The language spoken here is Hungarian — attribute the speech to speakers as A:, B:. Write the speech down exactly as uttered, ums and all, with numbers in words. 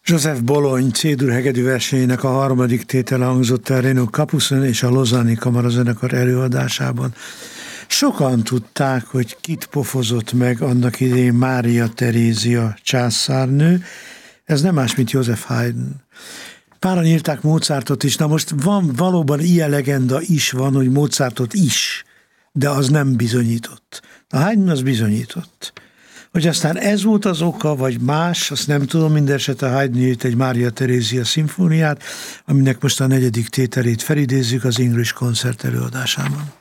A: Joseph Bologna C-dur hegedű versenyének a harmadik tétele hangzott el Renaud Capuçon és a Lausanne-i kamarazenekar előadásában. Sokan tudták, hogy kit pofozott meg annak idején Mária Terézia császárnő, ez nem más, mint Joseph Haydn. Páran írták Mozartot is, na most van valóban ilyen legenda is van, hogy Mozartot is, de az nem bizonyított. A Haydn az bizonyított. Hogy aztán ez volt az oka, vagy más, azt nem tudom, mindesetre Haydn írt egy Mária Terézia szimfóniát, aminek most a negyedik tételét felidézzük az English Concert előadásában.